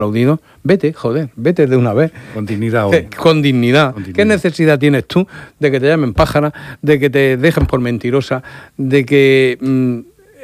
aplaudido, vete, joder, vete de una vez. Con dignidad hoy. Con dignidad. ¿Qué necesidad tienes tú de que te llamen pájara, de que te dejen por mentirosa, de que